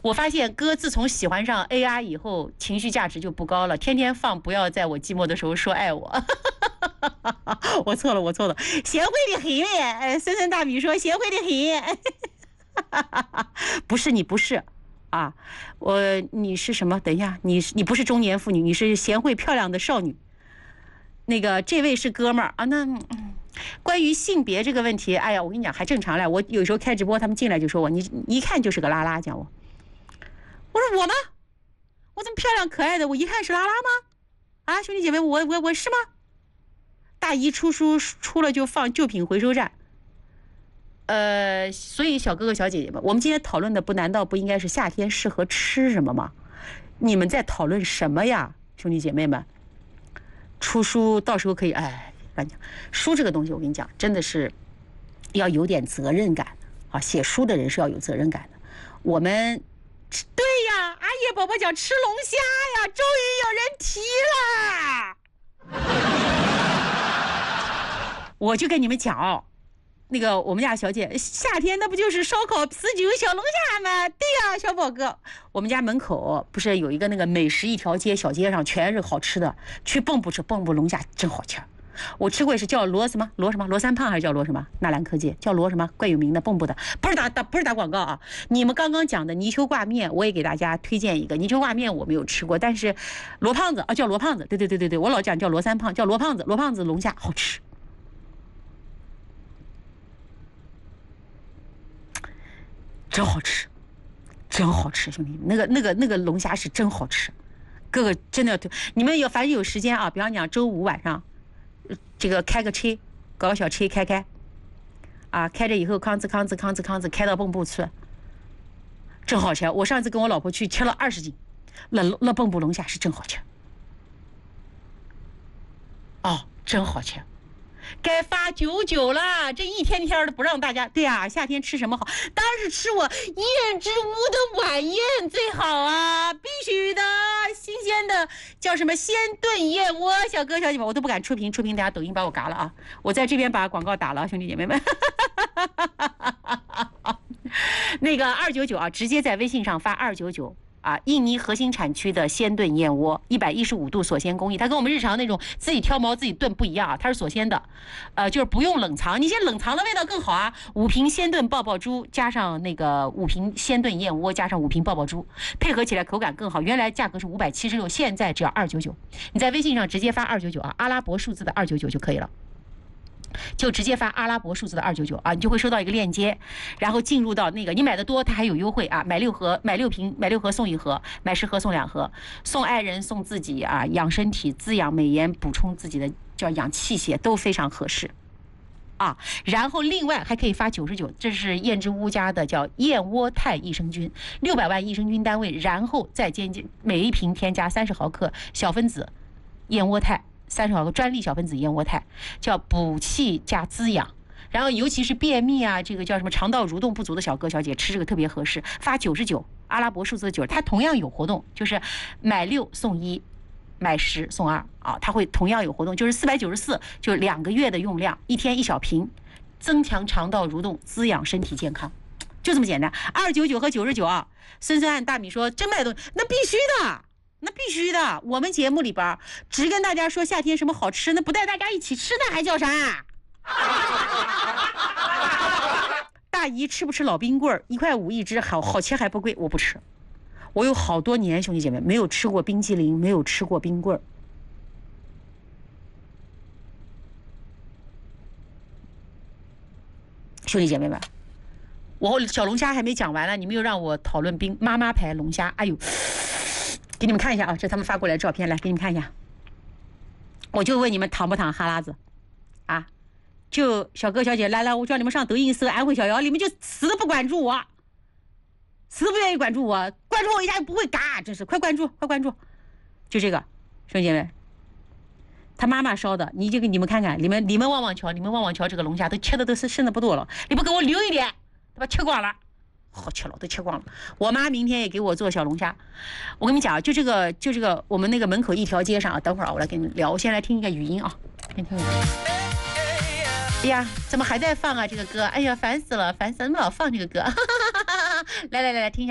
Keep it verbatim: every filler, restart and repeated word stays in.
我发现哥自从喜欢上 A R 以后，情绪价值就不高了，天天放不要在我寂寞的时候说爱我。我错了，我错了，贤惠的很嘞。森森大米说贤惠的很。不是你不是啊，我你是什么？等一下，你你不是中年妇女，你是贤惠漂亮的少女。那个这位是哥们儿啊，那。关于性别这个问题，哎呀，我跟你讲还正常嘞。我有时候开直播，他们进来就说我，你你一看就是个拉拉，讲我。我说我吗？我这么漂亮可爱的，我一看是拉拉吗？啊，兄弟姐妹，我我我是吗？大姨出书出了就放旧品回收站。呃，所以小哥哥小姐姐们，我们今天讨论的不难道不应该是夏天适合吃什么吗？你们在讨论什么呀，兄弟姐妹们？出书到时候可以哎。书这个东西，我跟你讲，真的是要有点责任感啊！写书的人是要有责任感的。我们对呀，阿叶宝宝讲吃龙虾呀，终于有人提了。我就跟你们讲哦，那个我们家小姐，夏天那不就是烧烤、啤酒、小龙虾吗？对呀，小宝哥，我们家门口不是有一个那个美食一条街，小街上全是好吃的，去蚌埠吃蚌埠龙虾，真好吃。我吃过也是叫罗什么罗什么罗三胖还是叫罗什么纳兰科技叫罗什么怪有名的蚌埠的，不是打打不是打广告啊！你们刚刚讲的泥鳅挂面，我也给大家推荐一个泥鳅挂面，我没有吃过，但是罗胖子啊叫罗胖子，对对对对对，我老讲叫罗三胖，叫罗胖子，罗胖子龙虾好吃，真好吃，真好吃，兄弟们，那个那个那个龙虾是真好吃，哥哥真的要推，你们有反正有时间啊，比方讲周五晚上。这个开个车，搞个小车开开，啊，开着以后康子康子康子康子开到蚌埠去，真好吃。我上次跟我老婆去吃了二十斤，那那蚌埠龙虾是真好吃，哦，真好吃。该发九九了，这一天天的不让大家。对啊，夏天吃什么好？当然是吃我燕之屋的晚宴最好啊，必须的，新鲜的叫什么鲜炖燕窝，小哥小姐们我都不敢出屏，出屏大家抖音把我嘎了啊！我在这边把广告打了，兄弟姐妹们。那个二九九啊，直接在微信上发二九九。啊，印尼核心产区的鲜炖燕窝，一百一十五度锁鲜工艺，它跟我们日常那种自己挑毛自己炖不一样啊，它是锁鲜的，呃，就是不用冷藏，你现在冷藏的味道更好啊。五瓶鲜炖爆爆猪加上那个五瓶鲜炖燕窝加上五瓶爆爆猪，配合起来口感更好。原来价格是五百七十六，现在只要二九九，你在微信上直接发二九九啊，阿拉伯数字的二九九就可以了。就直接发阿拉伯数字的二九九啊，你就会收到一个链接，然后进入到那个你买的多，它还有优惠啊，买六盒买六瓶买六盒送一盒，买十盒送两盒，送爱人送自己啊，养身体滋养美颜补充自己的叫养气血都非常合适啊。然后另外还可以发九十九，这是燕之屋家的叫燕窝肽益生菌，六百万益生菌单位，然后再添加每一瓶添加三十毫克小分子燕窝肽。三十毫克专利小分子燕窝肽，叫补气加滋养，然后尤其是便秘啊，这个叫什么肠道蠕动不足的小哥小姐吃这个特别合适，发九十九，阿拉伯数字九，它同样有活动，就是买六送一，买十送二啊，它会同样有活动，就是四百九十四，就是两个月的用量，一天一小瓶，增强肠道蠕动，滋养身体健康，就这么简单。二九九和九十九啊，森森按大米说真卖东西，那必须的。那必须的，我们节目里边只跟大家说夏天什么好吃，那不带大家一起吃那还叫啥？大姨吃不吃老冰棍儿？一块五一只，好好吃还不贵，我不吃。我有好多年兄弟姐妹没有吃过冰淇淋，没有吃过冰棍儿。兄弟姐妹们，我小龙虾还没讲完了，你们又让我讨论冰妈妈牌龙虾，哎呦！给你们看一下啊，这是他们发过来的照片，来给你们看一下。我就问你们躺不躺哈喇子啊？就小哥小姐来来，我叫你们上抖音搜安徽小姚，你们就死都不关注我，死都不愿意关注我，关注我一下就不会嘎，真是快关注快关注。就这个兄弟们，他妈妈烧的，你就给你们看看，你们你们望望瞧，你们望望瞧，这个龙虾都切的都是剩的不多了，你不给我留一点，对吧？吃光了。好吃了，都吃光了。我妈明天也给我做小龙虾。我跟你讲，就这个，就这个，我们那个门口一条街上啊。等会儿我来跟你们聊，我先来听一个语音啊，先听一个。哎呀，怎么还在放啊？这个歌，哎呀，烦死了，烦死了，怎么老放这个歌？来来来来，听一下。